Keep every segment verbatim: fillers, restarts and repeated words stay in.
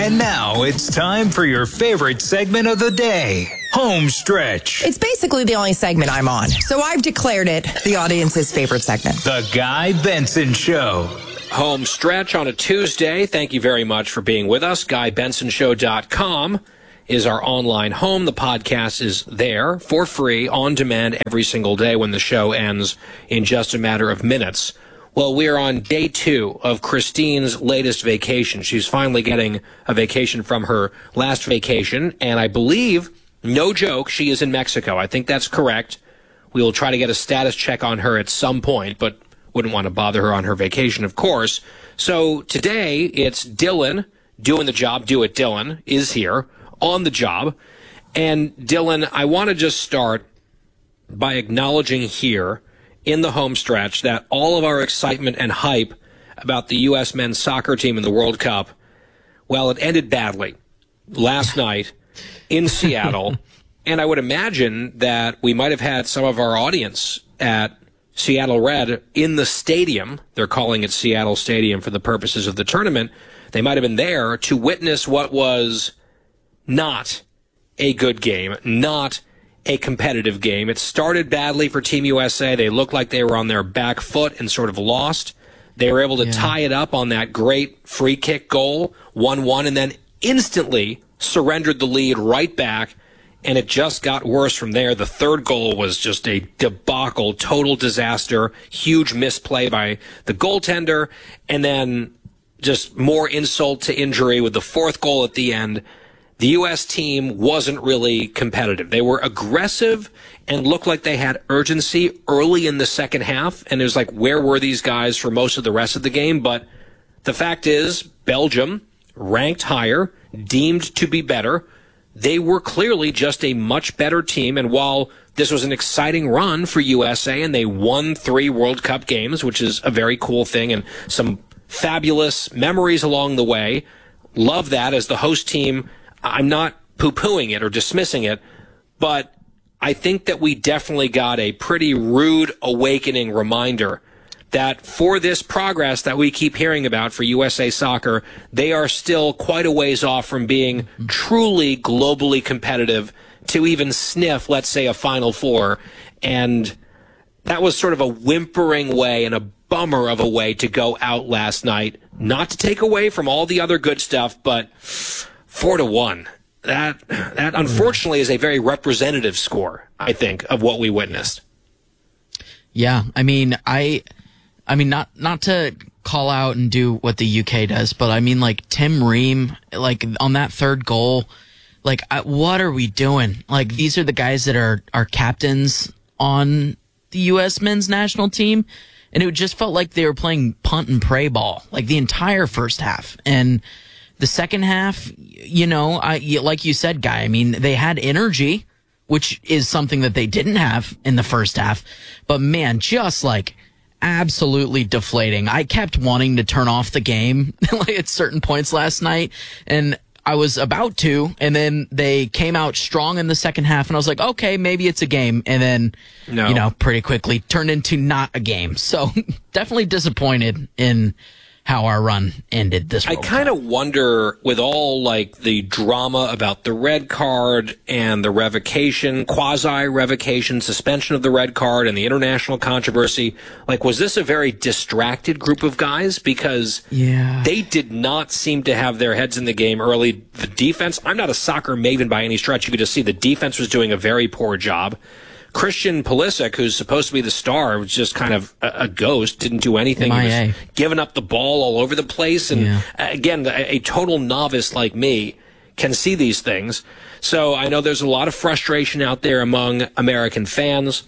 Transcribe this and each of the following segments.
And now it's time for your favorite segment of the day, Home Stretch. It's basically the only segment I'm on, so I've declared it the audience's favorite segment. The Guy Benson Show. Home Stretch on a Tuesday. Thank you very much for being with us. Guy Benson Show dot com is our online home. The podcast is there for free, on demand, every single day when the show ends in just a matter of minutes. Well, we are on day two of Christine's latest vacation. She's finally getting a vacation from her last vacation, and I believe, no joke, she is in Mexico. I think that's correct. We will try to get a status check on her at some point, but wouldn't want to bother her on her vacation, of course. So today, it's Dylan doing the job. Do it, Dylan, is here on the job. And Dylan, I want to just start by acknowledging here in the home stretch that all of our excitement and hype about the U S men's soccer team in the World Cup, well, it ended badly last night in Seattle. And I would imagine that we might have had some of our audience at Seattle Red in the stadium. They're calling it Seattle Stadium for the purposes of the tournament. They might have been there to witness what was not a good game, not a competitive game. It started badly for Team U S A. They looked like they were on their back foot and sort of lost. They were able to yeah. tie it up on that great free kick goal, one one, and then instantly surrendered the lead right back, and it just got worse from there. The third goal was just a debacle, total disaster, huge misplay by the goaltender, and then just more insult to injury with the fourth goal at the end. The U S team wasn't really competitive. They were aggressive and looked like they had urgency early in the second half. And it was like, where were these guys for most of the rest of the game? But the fact is, Belgium, ranked higher, deemed to be better, they were clearly just a much better team. And while this was an exciting run for U S A and they won three World Cup games, which is a very cool thing and some fabulous memories along the way, love that as the host team. I'm not poo-pooing it or dismissing it, but I think that we definitely got a pretty rude awakening reminder that for this progress that we keep hearing about for U S A Soccer, they are still quite a ways off from being truly globally competitive to even sniff, let's say, a Final Four. And that was sort of a whimpering way and a bummer of a way to go out last night. Not to take away from all the other good stuff, but Four to one. That that unfortunately is a very representative score, I think, of what we witnessed. Yeah, I mean, I, I mean, not not to call out and do what the U K does, but I mean, like Tim Ream, like on that third goal, like I, what are we doing? Like these are the guys that are are captains on the U S men's national team, and it just felt like they were playing punt and pray ball like the entire first half. And the second half, you know, I, like you said, Guy, I mean, they had energy, which is something that they didn't have in the first half. But, man, just, like, absolutely deflating. I kept wanting to turn off the game like at certain points last night, and I was about to, and then they came out strong in the second half, and I was like, okay, maybe it's a game. And then, no. you know, pretty quickly turned into not a game. So definitely disappointed in how our run ended this World I kind Cup. of wonder, with all like the drama about the red card and the revocation, quasi-revocation, suspension of the red card and the international controversy, like was this a very distracted group of guys? Because yeah. they did not seem to have their heads in the game early. The defense, I'm not a soccer maven by any stretch. You could just see the defense was doing a very poor job. Christian Pulisic, who's supposed to be the star, was just kind of a, a ghost, didn't do anything. M I A. He was giving up the ball all over the place. And yeah. again, a, a total novice like me can see these things. So I know there's a lot of frustration out there among American fans.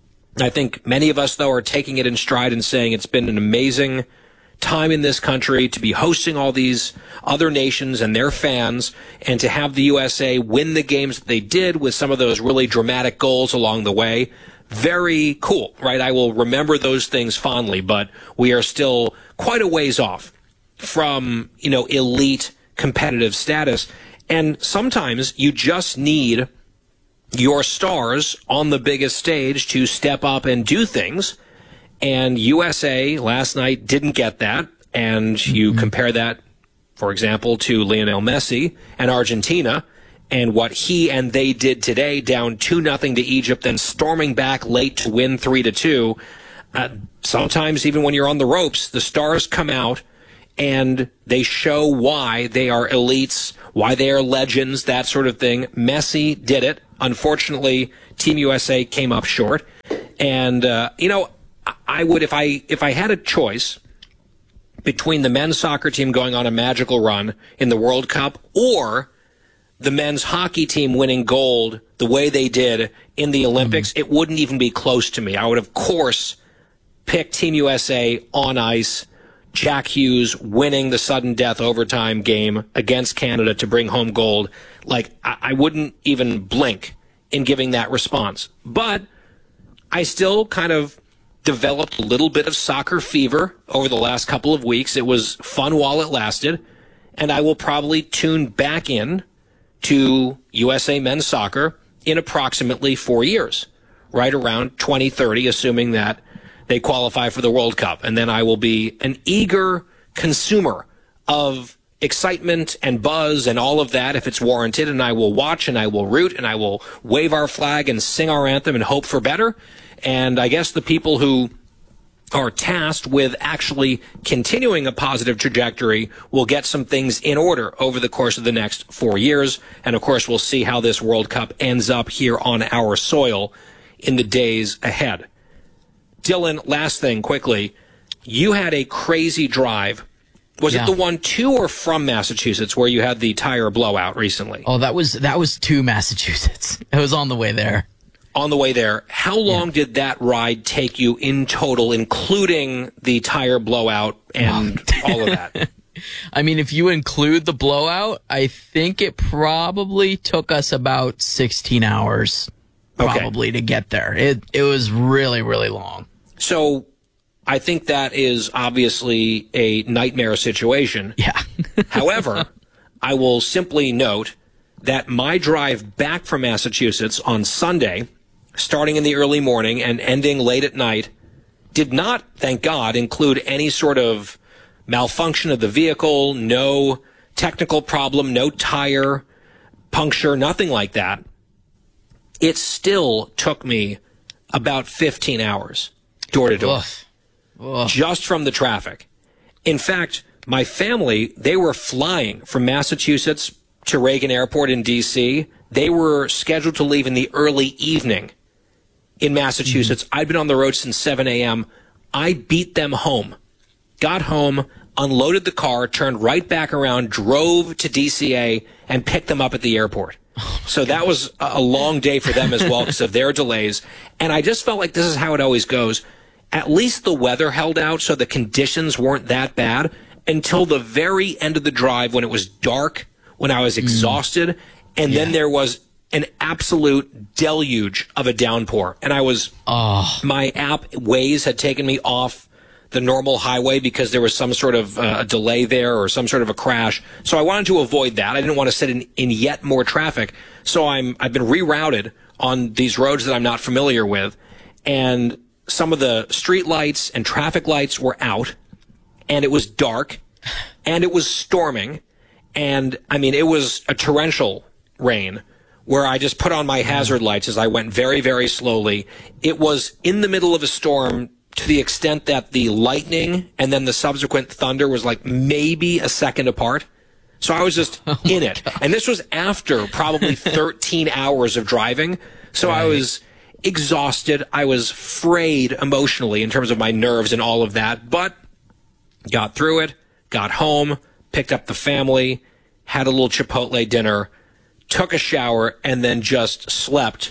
I think many of us, though, are taking it in stride and saying it's been an amazing time in this country to be hosting all these other nations and their fans, and to have the U S A win the games that they did with some of those really dramatic goals along the way. Very cool, right? I will remember those things fondly, but we are still quite a ways off from, you know, elite competitive status. And sometimes you just need your stars on the biggest stage to step up and do things. And U S A last night didn't get that. And you mm-hmm. compare that for example, to Lionel Messi and Argentina, and what he and they did today, down two nothing to Egypt, then storming back late to win three to two. Uh, sometimes even when you're on the ropes, the stars come out and they show why they are elites, why they are legends, that sort of thing. Messi did it. Unfortunately, Team U S A came up short. And, uh, you know, I would, if I if I had a choice between the men's soccer team going on a magical run in the World Cup or the men's hockey team winning gold the way they did in the Olympics, mm-hmm. it wouldn't even be close to me. I would, of course, pick Team U S A on ice, Jack Hughes winning the sudden death overtime game against Canada to bring home gold. Like, I, I wouldn't even blink in giving that response. But I still kind of developed a little bit of soccer fever over the last couple of weeks. It was fun while it lasted, and I will probably tune back in to U S A men's soccer in approximately four years, right around twenty thirty, assuming that they qualify for the World Cup. And then I will be an eager consumer of excitement and buzz and all of that if it's warranted, and I will watch and I will root and I will wave our flag and sing our anthem and hope for better. And I guess the people who are tasked with actually continuing a positive trajectory will get some things in order over the course of the next four years. And of course, we'll see how this World Cup ends up here on our soil in the days ahead. Dylan, last thing quickly. You had a crazy drive. Was yeah. it the one to or from Massachusetts where you had the tire blowout recently? Oh, that was that was to Massachusetts. It was on the way there. On the way there. How long yeah. did that ride take you in total, including the tire blowout and all of that? I mean, if you include the blowout, I think it probably took us about sixteen hours probably okay. to get there. It it was really, really long. So I think that is obviously a nightmare situation. Yeah. However, I will simply note that my drive back from Massachusetts on Sunday, starting in the early morning and ending late at night, did not, thank God, include any sort of malfunction of the vehicle, no technical problem, no tire puncture, nothing like that. It still took me about fifteen hours door to door, just from the traffic. In fact, my family, they were flying from Massachusetts to Reagan Airport in D C. They were scheduled to leave in the early evening in Massachusetts. Mm-hmm. I'd been on the road since seven a.m. I beat them home, got home, unloaded the car, turned right back around, drove to D C A, and picked them up at the airport. Oh so that God. was a long day for them as well because of their delays. And I just felt like this is how it always goes. At least the weather held out, so the conditions weren't that bad until the very end of the drive when it was dark, when I was exhausted, mm. and yeah. then there was an absolute deluge of a downpour. And I was, oh. my app Waze had taken me off the normal highway because there was some sort of uh, a delay there or some sort of a crash. So I wanted to avoid that. I didn't want to sit in, in yet more traffic. So I'm, I've been rerouted on these roads that I'm not familiar with. And some of the street lights and traffic lights were out, and it was dark, and it was storming. And I mean, it was a torrential rain where I just put on my hazard lights as I went very, very slowly. It was in the middle of a storm to the extent that the lightning and then the subsequent thunder was like maybe a second apart. So I was just oh in it. God. And this was after probably thirteen hours of driving. So right. I was exhausted. I was frayed emotionally in terms of my nerves and all of that, but got through it, got home, picked up the family, had a little Chipotle dinner, took a shower, and then just slept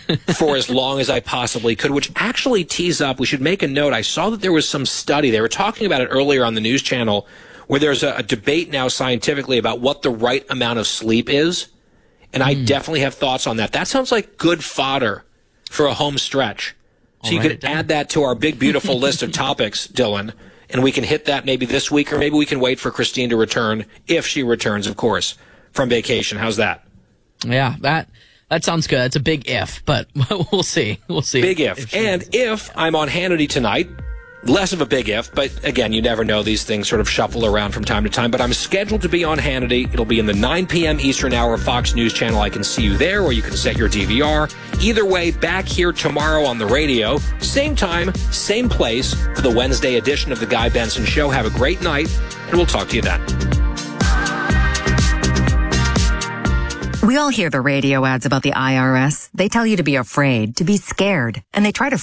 for as long as I possibly could, which actually tees up. We should make a note. I saw that there was some study. They were talking about it earlier on the news channel where there's a, a debate now scientifically about what the right amount of sleep is. And I mm. definitely have thoughts on that. That sounds like good fodder for a home stretch. So I'll you could add that to our big, beautiful list of topics, Dylan, and we can hit that maybe this week, or maybe we can wait for Christine to return, if she returns, of course, from vacation. How's that? Yeah, that that sounds good. It's a big if, but we'll see. We'll see. Big if. if and if I'm on Hannity tonight, less of a big if, but again, you never know. These things sort of shuffle around from time to time. But I'm scheduled to be on Hannity. It'll be in the nine p.m. Eastern hour of Fox News Channel. I can see you there, or you can set your D V R. Either way, back here tomorrow on the radio. Same time, same place for the Wednesday edition of The Guy Benson Show. Have a great night, and we'll talk to you then. We all hear the radio ads about the I R S. They tell you to be afraid, to be scared, and they try to